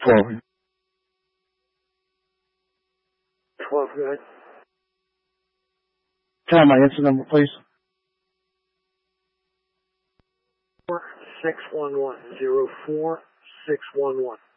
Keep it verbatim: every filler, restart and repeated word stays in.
twelve. twelve, good. Tell my answer number, please. Four six one one zero four six one one.